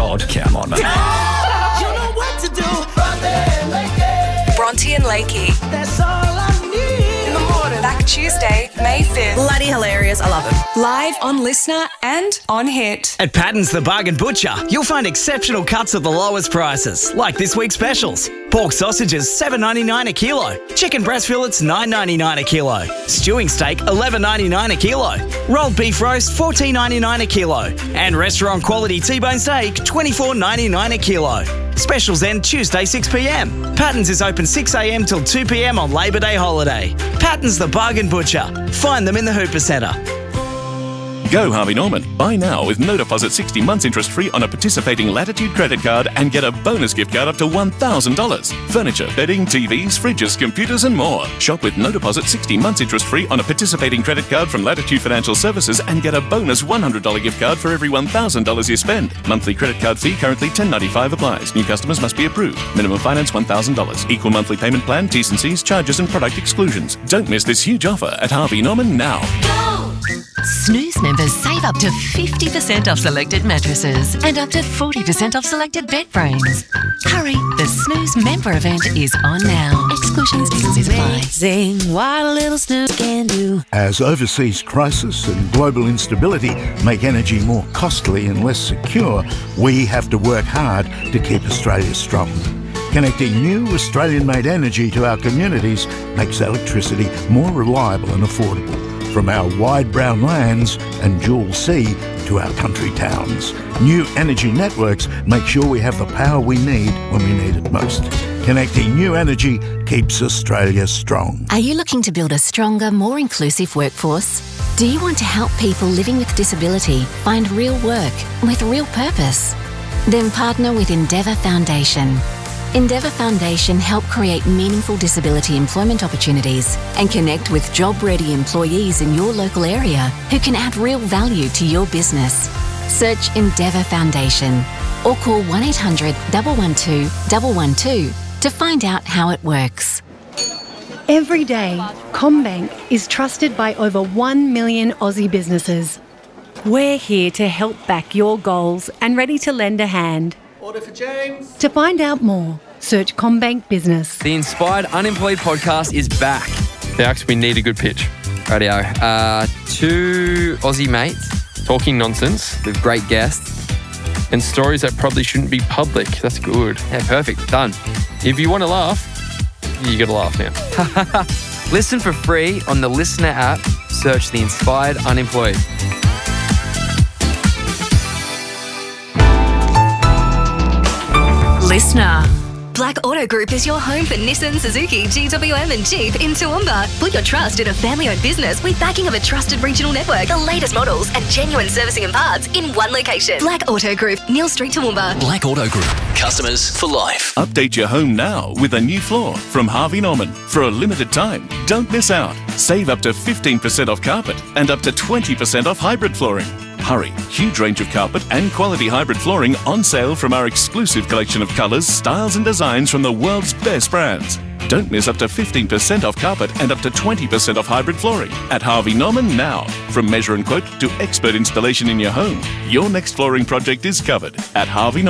God, come on. You know what to do. Bronte and Lakey. That's all I need. In the morning. Back Tuesday, May 5th. Bloody hilarious. I love it. Live on Listener and on Hit. At Patton's the Bargain Butcher, you'll find exceptional cuts at the lowest prices, like this week's specials. Pork sausages $7.99 a kilo. Chicken breast fillets $9.99 a kilo. Stewing steak $11.99 a kilo. Rolled beef roast $14.99 a kilo. And restaurant quality T-bone steak $24.99 a kilo. Specials end Tuesday 6pm. Patton's is open 6am till 2pm on Labor Day holiday. Patton's the Bargain Butcher. Find them in the Hooper Centre. Go Harvey Norman. Buy now with no deposit 60 months interest free on a participating Latitude credit card and get a bonus gift card up to $1,000. Furniture, bedding, TVs, fridges, computers and more. Shop with no deposit 60 months interest free on a participating credit card from Latitude Financial Services and get a bonus $100 gift card for every $1,000 you spend. Monthly credit card fee currently $10.95 applies. New customers must be approved. Minimum finance $1,000. Equal monthly payment plan, T's and C's, charges and product exclusions. Don't miss this huge offer at Harvey Norman now. Snooze members save up to 50% off selected mattresses and up to 40% off selected bed frames. Hurry, the Snooze member event is on now. Exclusions, T&Cs apply. Amazing what a little snooze can do. As overseas crisis and global instability make energy more costly and less secure, we have to work hard to keep Australia strong. Connecting new Australian-made energy to our communities makes electricity more reliable and affordable. From our wide brown lands and dual sea to our country towns. New energy networks make sure we have the power we need when we need it most. Connecting new energy keeps Australia strong. Are you looking to build a stronger, more inclusive workforce? Do you want to help people living with disability find real work with real purpose? Then partner with Endeavour Foundation. Endeavour Foundation help create meaningful disability employment opportunities and connect with job-ready employees in your local area who can add real value to your business. Search Endeavour Foundation or call 1800 112 112 to find out how it works. Every day, CommBank is trusted by over 1 million Aussie businesses. We're here to help back your goals and ready to lend a hand. Order for James. To find out more, search CommBank Business. The Inspired Unemployed podcast is back. Alex, we need a good pitch. Radio. Two Aussie mates talking nonsense with great guests and stories that probably shouldn't be public. That's good. Yeah, perfect. Done. If you want to laugh, you got to laugh now. Listen for free on the Listener app. Search The Inspired Unemployed. Listener. Black Auto Group is your home for Nissan, Suzuki, GWM and Jeep in Toowoomba. Put your trust in a family-owned business with backing of a trusted regional network, the latest models and genuine servicing and parts in one location. Black Auto Group, Neil Street, Toowoomba. Black Auto Group. Customers for life. Update your home now with a new floor from Harvey Norman. For a limited time, don't miss out. Save up to 15% off carpet and up to 20% off hybrid flooring. Hurry, huge range of carpet and quality hybrid flooring on sale from our exclusive collection of colours, styles and designs from the world's best brands. Don't miss up to 15% off carpet and up to 20% off hybrid flooring at Harvey Norman now. From measure and quote to expert installation in your home, your next flooring project is covered at Harvey Norman.